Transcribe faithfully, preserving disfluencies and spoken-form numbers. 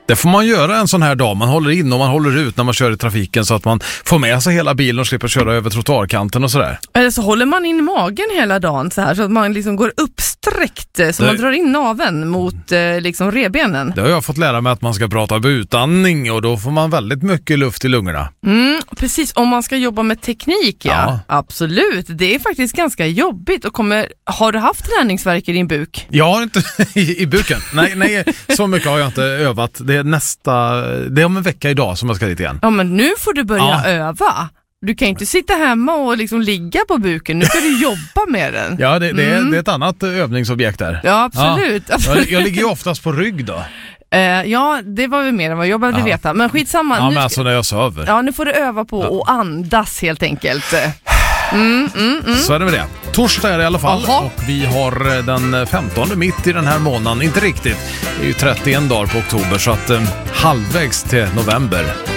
Det får man göra en sån här dag. Man håller in och man håller ut när man kör i trafiken så att man får med sig hela bilen och slipper köra över trottoarkanten och sådär. Eller så håller man in magen hela dagen så här så att man liksom går uppsträckt så det... man drar in naveln mot eh, liksom revbenen. Det har jag fått lära mig att man ska prata utandning och då får man väldigt mycket luft i lungorna. Mm, precis, om man ska jobba med teknik, ja. ja. Absolut, det är faktiskt ganska jobbigt. Och kommer, har du haft träningsvärk i din buk? Jag har inte i, i buken. Nej, nej, så mycket har jag inte övat. Det är nästa, det är om en vecka idag som jag ska dit igen. Ja, men nu får du börja ja. öva. Du kan inte sitta hemma och liksom ligga på buken. Nu ska du jobba med den. Ja, det, det, mm. är, det är ett annat övningsobjekt där. Ja, absolut. Ja. Jag, jag ligger ju oftast på rygg då. Uh, ja, det var väl mer än vad jag behövde ja. veta. Men skitsamma. Ja, nu men alltså när jag söver. Ja, nu får du öva på ja. att andas helt enkelt. Mm, mm, mm. Så är det med det. Torsdag är det i alla fall. Aha. Och vi har den femtonde mitt i den här månaden. Inte riktigt. Det är ju trettioen dagar på oktober så att eh, halvvägs till november.